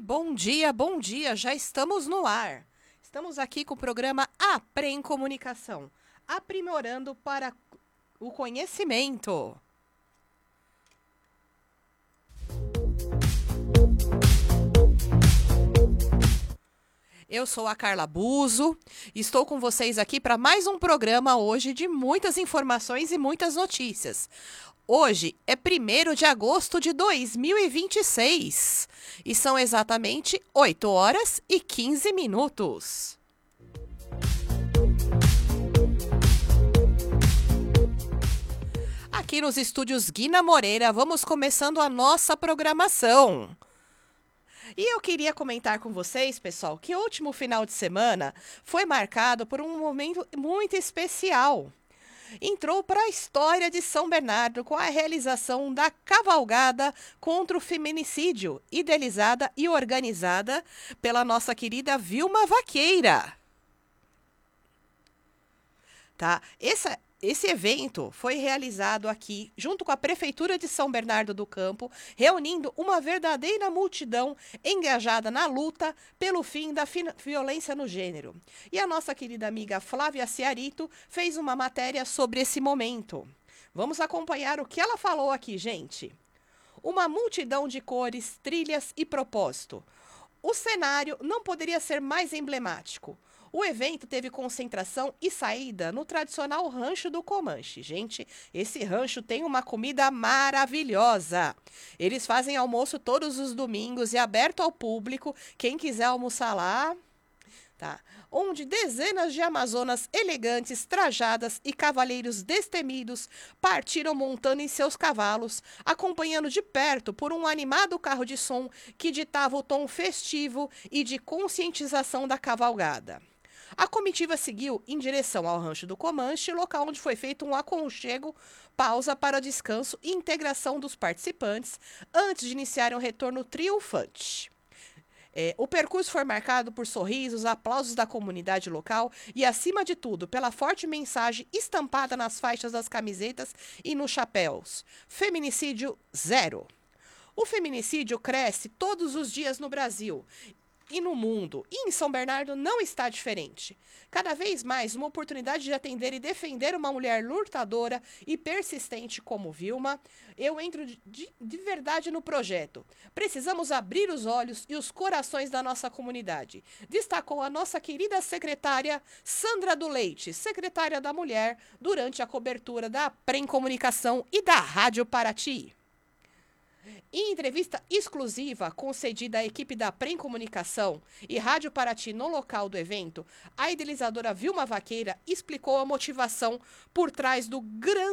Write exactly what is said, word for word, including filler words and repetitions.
Bom dia, bom dia, já estamos no ar. Estamos aqui com o programa Aprem Comunicação, aprimorando para o conhecimento. Eu sou a Carla Buzo, estou com vocês aqui para mais um programa hoje de muitas informações e muitas notícias. Hoje é primeiro de agosto de dois mil e vinte e seis e são exatamente oito horas e quinze minutos. Aqui nos estúdios Guina Moreira, vamos começando a nossa programação. E eu queria comentar com vocês, pessoal, que o último final de semana foi marcado por um momento muito especial. Entrou para a história de São Bernardo com a realização da cavalgada contra o feminicídio, idealizada e organizada pela nossa querida Vilma Vaqueira. Tá? Essa, esse evento foi realizado aqui, junto com a Prefeitura de São Bernardo do Campo, reunindo uma verdadeira multidão engajada na luta pelo fim da fi- violência no gênero. E a nossa querida amiga Flávia Ciarito fez uma matéria sobre esse momento. Vamos acompanhar o que ela falou aqui, gente. Uma multidão de cores, trilhas e propósito. O cenário não poderia ser mais emblemático. O evento teve concentração e saída no tradicional Rancho do Comanche. Gente, esse rancho tem uma comida maravilhosa. Eles fazem almoço todos os domingos e aberto ao público. Quem quiser almoçar lá, tá? Onde dezenas de amazonas elegantes, trajadas e cavaleiros destemidos partiram montando em seus cavalos, acompanhando de perto por um animado carro de som que ditava o tom festivo e de conscientização da cavalgada. A comitiva seguiu em direção ao Rancho do Comanche, local onde foi feito um aconchego, pausa para descanso e integração dos participantes, antes de iniciar um retorno triunfante. É, o percurso foi marcado por sorrisos, aplausos da comunidade local e, acima de tudo, pela forte mensagem estampada nas faixas das camisetas e nos chapéus: feminicídio zero. O feminicídio cresce todos os dias no Brasil e no mundo, e em São Bernardo não está diferente. Cada vez mais uma oportunidade de atender e defender uma mulher lutadora e persistente como Vilma. Eu entro de, de, de verdade no projeto. Precisamos abrir os olhos e os corações da nossa comunidade, destacou a nossa querida secretária Sandra do Leite, secretária da Mulher, durante a cobertura da Aprem Comunicação e da Rádio Paraty. Em entrevista exclusiva concedida à equipe da Aprem Comunicação e Rádio Paraty no local do evento, a idealizadora Vilma Vaqueira explicou a motivação por trás do grande